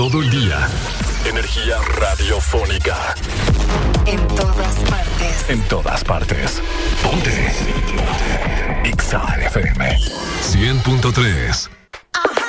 Todo el día. Energía radiofónica. En todas partes. En todas partes. Ponte. Exa FM 100.3.